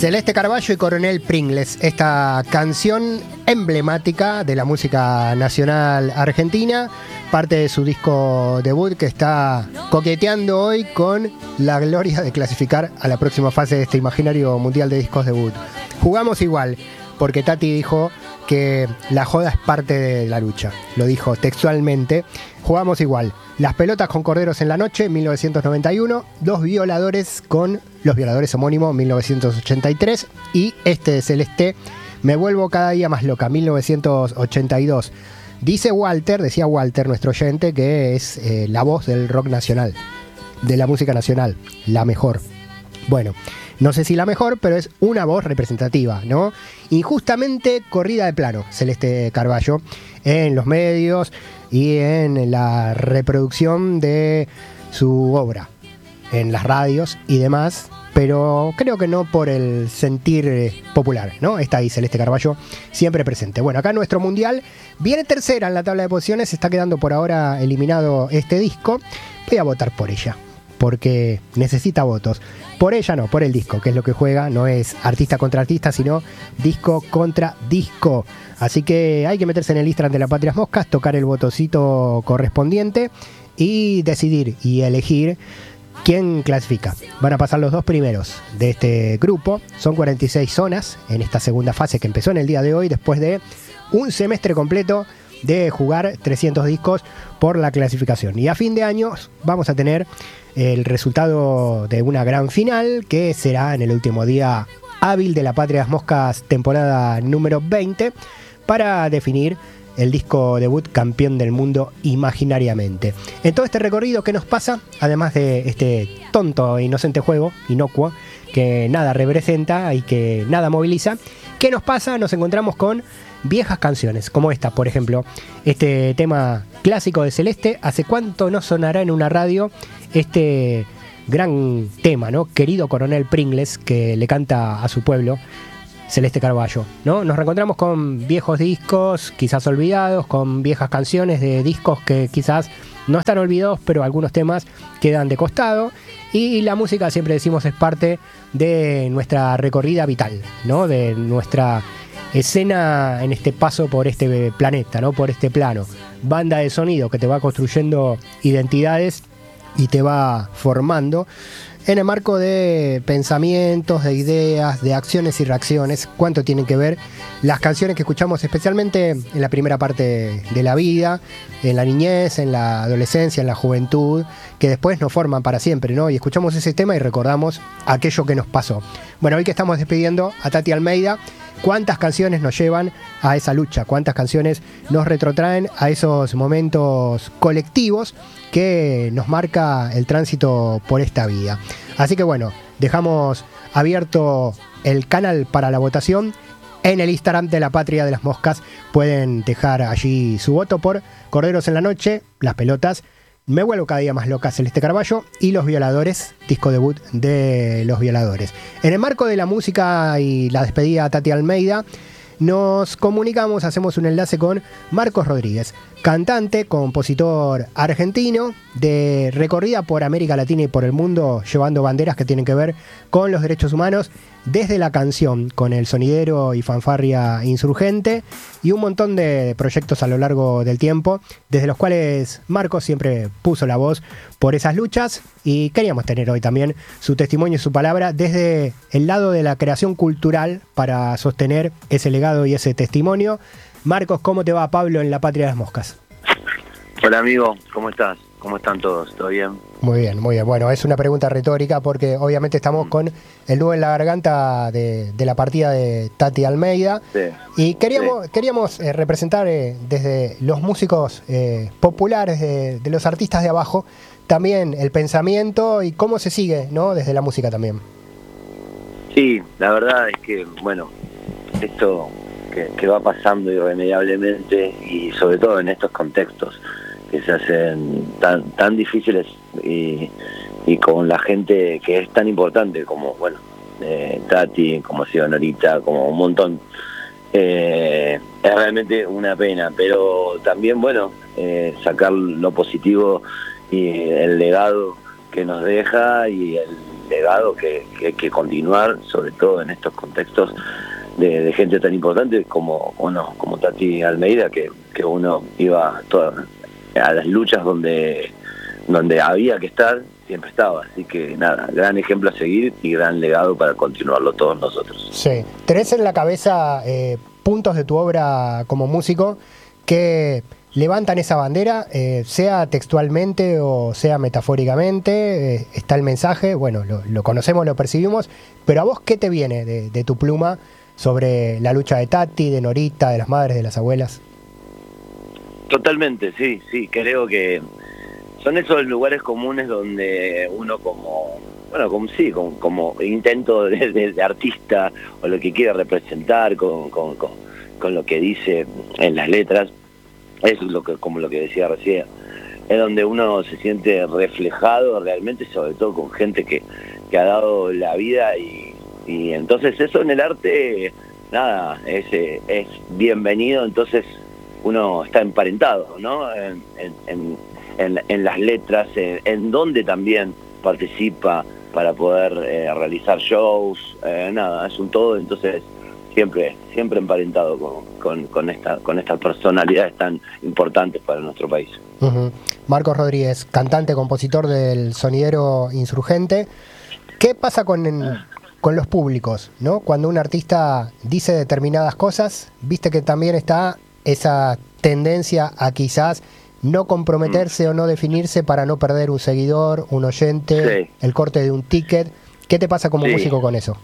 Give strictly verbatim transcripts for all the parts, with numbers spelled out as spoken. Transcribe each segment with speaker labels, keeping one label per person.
Speaker 1: Celeste Carballo y Coronel Pringles, esta canción emblemática de la música nacional argentina, parte de su disco debut que está coqueteando hoy con la gloria de clasificar a la próxima fase de este imaginario mundial de discos debut. Jugamos igual, porque Tati dijo que la joda es parte de la lucha, lo dijo textualmente. Jugamos igual. Las pelotas con corderos en la noche, mil novecientos noventa y uno. Los violadores con Los violadores homónimos, mil novecientos ochenta y tres. Y este de Celeste, Me vuelvo cada día más loca, mil novecientos ochenta y dos. Dice Walter, decía Walter, nuestro oyente, que es eh, la voz del rock nacional, de la música nacional, la mejor. Bueno, no sé si la mejor, pero es una voz representativa, ¿no? Injustamente corrida de plano, Celeste Carballo, en los medios y en la reproducción de su obra, en las radios y demás, pero creo que no por el sentir popular, ¿no? Está ahí Celeste Carballo, siempre presente. Bueno, acá nuestro mundial viene tercera en la tabla de posiciones, está quedando por ahora eliminado este disco. Voy a votar por ella, porque necesita votos. Por ella no, por el disco, que es lo que juega, no es artista contra artista, sino disco contra disco. Así que hay que meterse en el Instagram de La Patrias Moscas, tocar el botoncito correspondiente y decidir y elegir quién clasifica. Van a pasar los dos primeros de este grupo. Son cuarenta y seis zonas en esta segunda fase que empezó en el día de hoy, después de un semestre completo de jugar trescientos discos por la clasificación. Y a fin de año vamos a tener el resultado de una gran final que será en el último día hábil de La Patrias Moscas temporada número veinte para definir el disco debut campeón del mundo imaginariamente. En todo este recorrido, ¿qué nos pasa? Además de este tonto e inocente juego, inocuo, que nada representa y que nada moviliza, ¿qué nos pasa? Nos encontramos con viejas canciones, como esta, por ejemplo, este tema clásico de Celeste. ¿Hace cuánto no sonará en una radio este gran tema, ¿no? Querido Coronel Pringles, que le canta a su pueblo Celeste Carballo, ¿no? Nos reencontramos con viejos discos, quizás olvidados, con viejas canciones de discos que quizás no están olvidados, pero algunos temas quedan de costado. Y la música, siempre decimos, es parte de nuestra recorrida vital, ¿no? De nuestra escena en este paso por este planeta, ¿no? Por este plano. Banda de sonido que te va construyendo identidades y te va formando en el marco de pensamientos, de ideas, de acciones y reacciones. ¿Cuánto tienen que ver las canciones que escuchamos, especialmente en la primera parte de la vida, en la niñez, en la adolescencia, en la juventud, que después nos forman para siempre, ¿no? Y escuchamos ese tema y recordamos aquello que nos pasó. Bueno, hoy que estamos despidiendo a Tati Almeida, ¿cuántas canciones nos llevan a esa lucha? ¿Cuántas canciones nos retrotraen a esos momentos colectivos que nos marca el tránsito por esta vida? Así que bueno, dejamos abierto el canal para la votación. En el Instagram de La Patria de las Moscas pueden dejar allí su voto por Corderos en la Noche, Las Pelotas, Me vuelvo cada día más loca, Celeste Carballo, y Los Violadores, disco debut de Los Violadores. En el marco de la música y la despedida a Tati Almeida, nos comunicamos, hacemos un enlace con Marcos Rodríguez, cantante, compositor argentino, de recorrida por América Latina y por el mundo, llevando banderas que tienen que ver con los derechos humanos, desde la canción, con el sonidero y fanfarria Insurgente, y un montón de proyectos a lo largo del tiempo, desde los cuales Marcos siempre puso la voz por esas luchas, y queríamos tener hoy también su testimonio y su palabra desde el lado de la creación cultural para sostener ese legado y ese testimonio. Marcos, ¿cómo te va, Pablo, en La Patria de las Moscas?
Speaker 2: Hola, amigo, ¿cómo estás? ¿Cómo están todos? ¿Todo bien?
Speaker 1: Muy bien, muy bien. Bueno, es una pregunta retórica porque obviamente estamos con el nudo en la garganta de, de la partida de Tati Almeida.
Speaker 2: Sí.
Speaker 1: Y queríamos,
Speaker 2: sí.
Speaker 1: queríamos eh, representar eh, desde los músicos eh, populares, de, de los artistas de abajo, también el pensamiento y cómo se sigue, ¿no? Desde la música también.
Speaker 2: Sí, la verdad es que, bueno, esto que, que va pasando irremediablemente y sobre todo en estos contextos que se hacen tan tan difíciles y, y con la gente que es tan importante como, bueno, eh, Tati, como Ciudad Norita, como un montón, eh, es realmente una pena, pero también, bueno, eh, sacar lo positivo y el legado que nos deja y el legado que, que hay que continuar, sobre todo en estos contextos de, de gente tan importante como uno, como Tati Almeida, que, que uno iba toda, a las luchas donde, donde había que estar, siempre estaba. Así que nada, gran ejemplo a seguir y gran legado para continuarlo todos nosotros.
Speaker 1: Sí. ¿Tenés en la cabeza eh, puntos de tu obra como músico que levantan esa bandera, eh, sea textualmente o sea metafóricamente? Eh, está el mensaje, bueno, lo, lo conocemos, lo percibimos, pero ¿a vos qué te viene de, de tu pluma sobre la lucha de Tati, de Norita, de las madres, de las abuelas?
Speaker 2: Totalmente, sí, sí, creo que son esos lugares comunes donde uno como, bueno, como sí, como, como intento de, de, de artista o lo que quiere representar con, con, con, con lo que dice en las letras, es lo que, como lo que decía recién, es donde uno se siente reflejado realmente, sobre todo con gente que, que ha dado la vida y, y entonces eso en el arte, nada, es, es bienvenido, entonces uno está emparentado, ¿no? En, en, en, en las letras, en, en donde también participa para poder eh, realizar shows, eh, nada, es un todo, entonces siempre siempre emparentado con, con, con, esta, con estas personalidades tan importantes para nuestro país.
Speaker 1: Uh-huh. Marcos Rodríguez, cantante, compositor del Sonidero Insurgente. ¿Qué pasa con, en, con los públicos, ¿no? Cuando un artista dice determinadas cosas, viste que también está esa tendencia a quizás no comprometerse mm. o no definirse para no perder un seguidor, un oyente, sí. el corte de un ticket. ¿Qué te pasa como sí. músico con eso?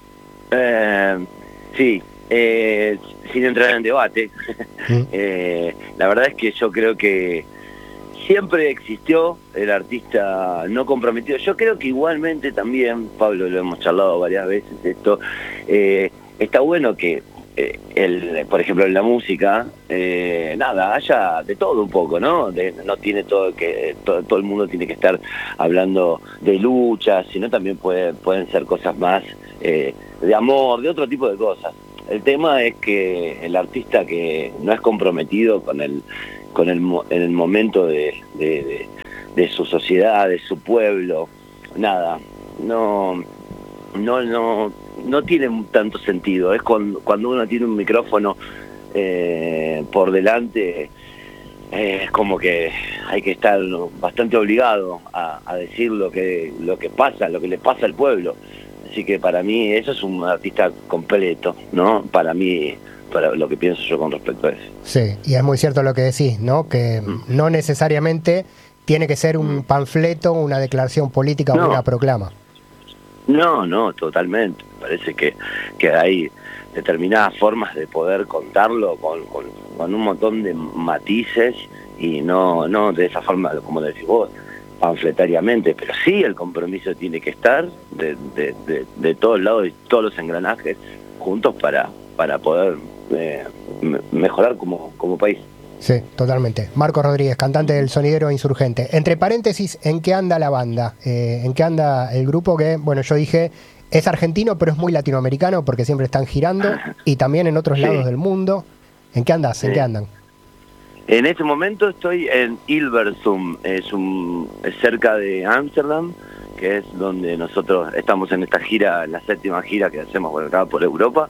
Speaker 2: Eh, sí, eh, sin entrar en debate, ¿Mm? eh, la verdad es que yo creo que siempre existió el artista no comprometido. Yo creo que igualmente también, Pablo, lo hemos charlado varias veces esto, eh, está bueno que Eh, el, por ejemplo en la música eh, nada, haya de todo un poco, ¿no? De, no tiene todo que todo, todo el mundo tiene que estar hablando de luchas, sino también puede, pueden ser cosas más eh, de amor, de otro tipo de cosas. El tema es que el artista que no es comprometido con el con el, en el momento de, de, de, de su sociedad, de su pueblo, nada, no no no no tiene tanto sentido. Es cuando, cuando uno tiene un micrófono eh, por delante, eh, es como que hay que estar bastante obligado a, a decir lo que lo que pasa, lo que le pasa al pueblo. Así que para mí eso es un artista completo, ¿no? Para mí, para lo que pienso yo con respecto a eso.
Speaker 1: Sí, y es muy cierto lo que decís, ¿no? Que mm. no necesariamente tiene que ser un panfleto, una declaración política no. o una proclama.
Speaker 2: No, no, totalmente. Me parece que, que hay determinadas formas de poder contarlo con, con, con un montón de matices y no no de esa forma, como decís vos, panfletariamente, pero sí el compromiso tiene que estar de, de, de, de todos lados y todos los engranajes juntos para, para poder eh, mejorar como, como país.
Speaker 1: Sí, totalmente. Marcos Rodríguez, cantante del Sonidero Insurgente. Entre paréntesis, ¿en qué anda la banda? Eh, ¿En qué anda el grupo que, bueno, yo dije, es argentino, pero es muy latinoamericano porque siempre están girando y también en otros sí. lados del mundo? ¿En qué andas? ¿En sí. qué andan?
Speaker 2: En este momento estoy en Hilversum, es, un, es cerca de Ámsterdam, que es donde nosotros estamos en esta gira, la séptima gira que hacemos por acá por Europa.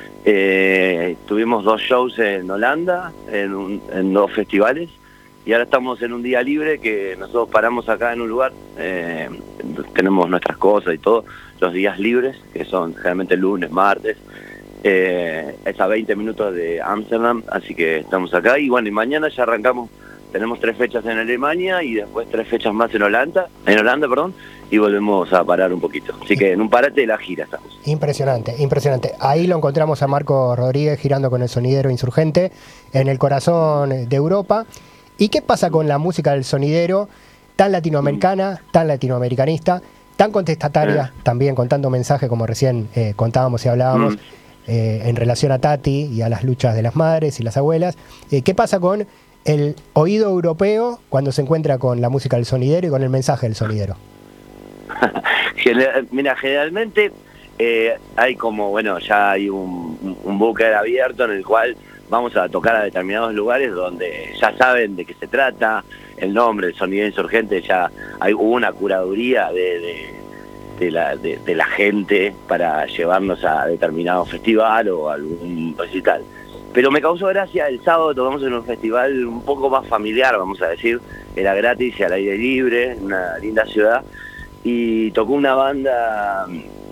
Speaker 2: Eh, tuvimos dos shows en Holanda, en, un, en dos festivales, y ahora estamos en un día libre que nosotros paramos acá en un lugar, eh, tenemos nuestras cosas y todo, los días libres, que son generalmente lunes, martes, eh, es a veinte minutos de Ámsterdam, así que estamos acá, y bueno, y mañana ya arrancamos, tenemos tres fechas en Alemania y después tres fechas más en Holanda, en Holanda, perdón, y volvemos a parar un poquito. Así que en un parate de la gira estamos. Impresionante,
Speaker 1: impresionante. Ahí lo encontramos a Marco Rodríguez girando con el Sonidero Insurgente en el corazón de Europa. ¿Y qué pasa con la música del sonidero tan latinoamericana, mm. tan latinoamericanista, tan contestataria, eh. también contando mensajes como recién eh, contábamos y hablábamos, mm. eh, en relación a Tati y a las luchas de las madres y las abuelas? Eh, ¿Qué pasa con el oído europeo cuando se encuentra con la música del sonidero y con el mensaje del sonidero?
Speaker 2: Mira, generalmente eh, hay como, bueno, ya hay un, un búnker abierto en el cual vamos a tocar a determinados lugares donde ya saben de qué se trata, el nombre, el Sonidero Insurgente, ya hay hubo una curaduría de, de, de la, de, de la gente para llevarnos a determinado festival o algún recital. Pero me causó gracia, el sábado tocamos en un festival un poco más familiar, vamos a decir, era gratis y al aire libre, en una linda ciudad, y tocó una banda,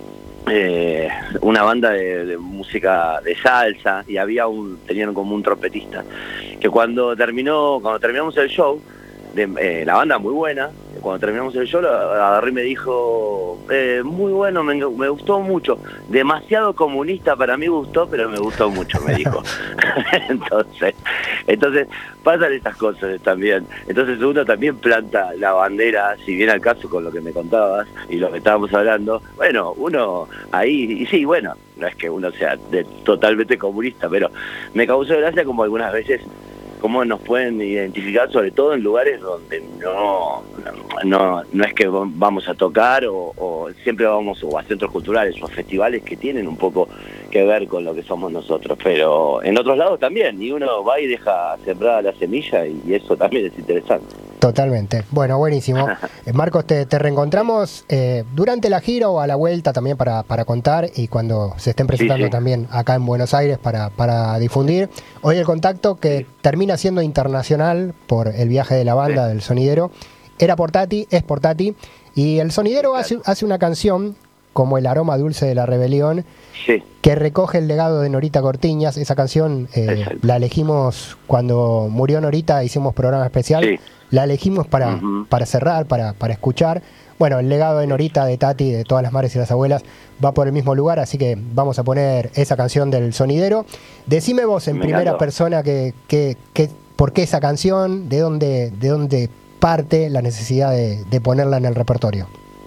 Speaker 2: eh, una banda de, de música de salsa, y había un, tenían como un trompetista, que cuando terminó, cuando terminamos el show, de, eh, la banda muy buena, cuando terminamos el show, agarré y me dijo, eh, muy bueno, me, me gustó mucho, demasiado comunista para mí gustó, pero me gustó mucho, me dijo. entonces, entonces pasan estas cosas también. Entonces uno también planta la bandera, si viene al caso con lo que me contabas y lo que estábamos hablando, bueno, uno ahí, y sí, bueno, no es que uno sea de, totalmente comunista, pero me causó gracia como algunas veces cómo nos pueden identificar, sobre todo en lugares donde no no no es que vamos a tocar o, o siempre vamos o a centros culturales o a festivales que tienen un poco que ver con lo que somos nosotros, pero en otros lados también, y uno va y deja sembrada la semilla y eso también es interesante.
Speaker 1: Totalmente. Bueno, buenísimo. Eh, Marcos, te, te reencontramos eh, durante la gira o a la vuelta también para, para contar y cuando se estén presentando sí, sí. también acá en Buenos Aires para, para difundir. Hoy el contacto que sí. termina siendo internacional por el viaje de la banda, sí. del sonidero, era por Tati, es por Tati, y el sonidero sí, claro. hace, hace una canción como El aroma dulce de la rebelión, sí. que recoge el legado de Norita Cortiñas. Esa canción eh, la elegimos cuando murió Norita, hicimos programa especial. Sí. La elegimos para, uh-huh. para cerrar, para, para escuchar. Bueno, el legado de Norita, de Tati, de todas las madres y las abuelas, va por el mismo lugar, así que vamos a poner esa canción del sonidero. Decime vos en Me primera encantó. persona que, que, que, por qué esa canción, de dónde, de dónde parte la necesidad de, de ponerla en el repertorio.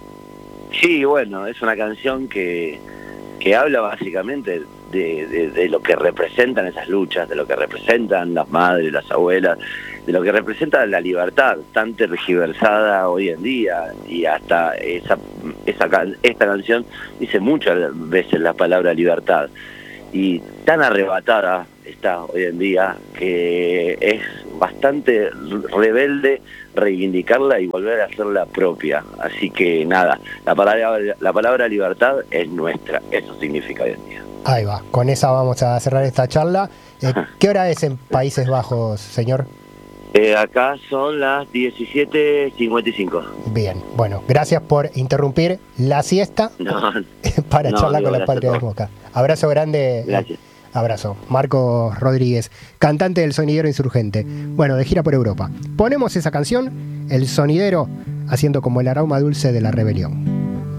Speaker 2: Sí, bueno, es una canción que, que habla básicamente de, de, de lo que representan esas luchas, de lo que representan las madres, las abuelas, de lo que representa la libertad tan tergiversada hoy en día, y hasta esa, esa esta canción dice muchas veces la palabra libertad, y tan arrebatada está hoy en día que es bastante rebelde reivindicarla y volver a hacerla propia. Así que nada, la palabra, la palabra libertad es nuestra, eso significa hoy en día.
Speaker 1: Ahí va, con esa vamos a cerrar esta charla. Eh, ¿Qué hora es en Países Bajos, señor?
Speaker 2: Eh, acá son las diecisiete cincuenta y cinco.
Speaker 1: Bien, bueno, gracias por interrumpir la siesta no, para no, charlar con la Patria de Mosca. Abrazo grande.
Speaker 2: Gracias.
Speaker 1: Abrazo. Marcos Rodríguez, cantante del Sonidero Insurgente. Bueno, de gira por Europa. Ponemos esa canción, El Sonidero, haciendo como el aroma dulce de la rebelión.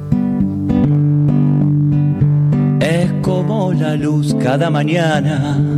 Speaker 3: Es como la luz cada mañana